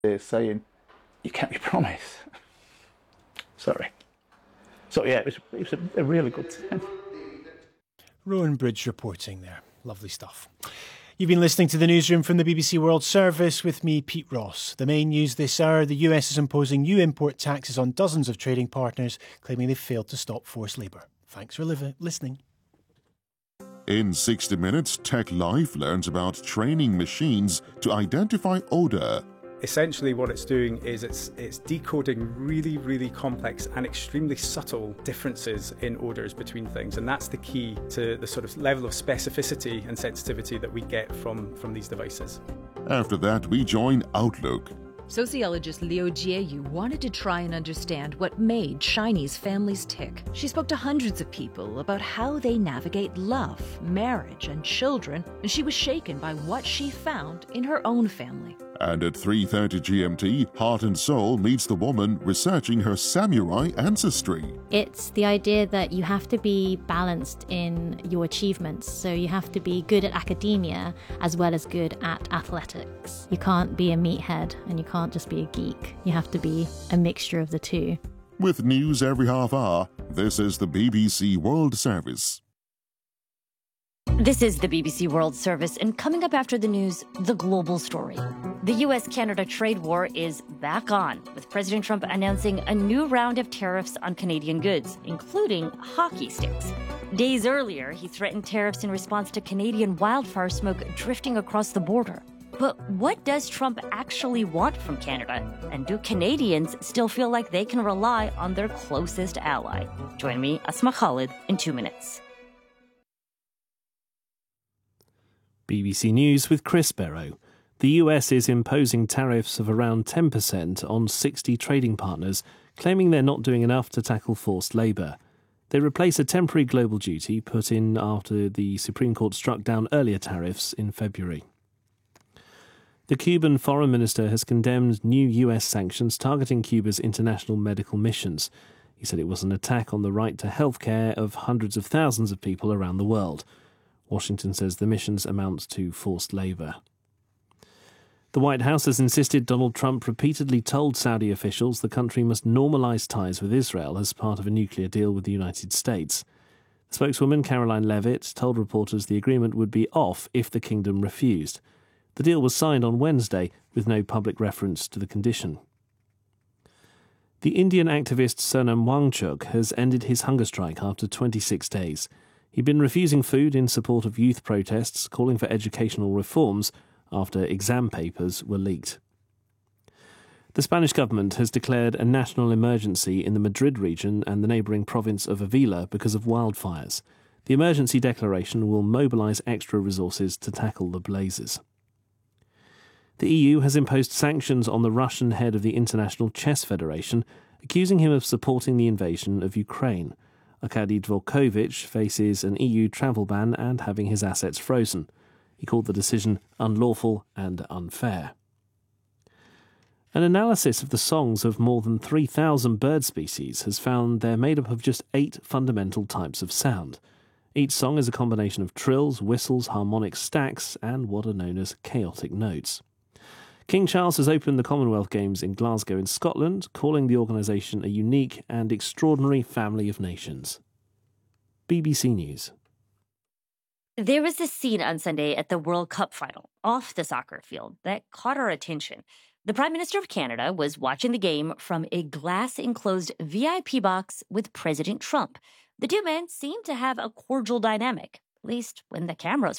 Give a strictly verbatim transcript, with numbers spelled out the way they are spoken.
They're saying, you kept your promise. Sorry. So yeah, it was, it was a, a really good time. Rowan Bridge reporting there. Lovely stuff. You've been listening to the newsroom from the B B C World Service with me, Pete Ross. The main news this hour: the U S is imposing new import taxes on dozens of trading partners, claiming they've failed to stop forced labour. Thanks for li- listening. In sixty minutes, Tech Life learns about training machines to identify odour. Essentially what it's doing is it's it's decoding really, really complex and extremely subtle differences in odours between things. And that's the key to the sort of level of specificity and sensitivity that we get from, from these devices. After that, we join Outlook. Sociologist Liu Jieyu wanted to try and understand what made Chinese families tick. She spoke to hundreds of people about how they navigate love, marriage, and children, and she was shaken by what she found in her own family. And at three thirty G M T, Heart and Soul meets the woman researching her samurai ancestry. It's the idea that you have to be balanced in your achievements. So you have to be good at academia as well as good at athletics. You can't be a meathead and you can't just be a geek. You have to be a mixture of the two. With news every half hour, this is the B B C World Service. This is the B B C World Service, and coming up after the news, the global story. The U S Canada trade war is back on, with President Trump announcing a new round of tariffs on Canadian goods, including hockey sticks. Days earlier, he threatened tariffs in response to Canadian wildfire smoke drifting across the border. But what does Trump actually want from Canada? And do Canadians still feel like they can rely on their closest ally? Join me, Asma Khalid, in two minutes. B B C News with Chris Barrow. The U S is imposing tariffs of around ten percent on sixty trading partners, claiming they're not doing enough to tackle forced labour. They replace a temporary global duty put in after the Supreme Court struck down earlier tariffs in February. The Cuban foreign minister has condemned new U S sanctions targeting Cuba's international medical missions. He said it was an attack on the right to health care of hundreds of thousands of people around the world. Washington says the missions amount to forced labour. The White House has insisted Donald Trump repeatedly told Saudi officials the country must normalise ties with Israel as part of a nuclear deal with the United States. The spokeswoman, Caroline Levitt, told reporters the agreement would be off if the kingdom refused. The deal was signed on Wednesday with no public reference to the condition. The Indian activist Sonam Wangchuk has ended his hunger strike after twenty-six days. He'd been refusing food in support of youth protests calling for educational reforms after exam papers were leaked. The Spanish government has declared a national emergency in the Madrid region and the neighbouring province of Avila because of wildfires. The emergency declaration will mobilise extra resources to tackle the blazes. The E U has imposed sanctions on the Russian head of the International Chess Federation, accusing him of supporting the invasion of Ukraine. Arkady Dvorkovich faces an E U travel ban and having his assets frozen. He called the decision unlawful and unfair. An analysis of the songs of more than three thousand bird species has found they're made up of just eight fundamental types of sound. Each song is a combination of trills, whistles, harmonic stacks, and what are known as chaotic notes. King Charles has opened the Commonwealth Games in Glasgow in Scotland, calling the organisation a unique and extraordinary family of nations. B B C News. There was this scene on Sunday at the World Cup final, off the soccer field, that caught our attention. The Prime Minister of Canada was watching the game from a glass-enclosed V I P box with President Trump. The two men seemed to have a cordial dynamic, at least when the cameras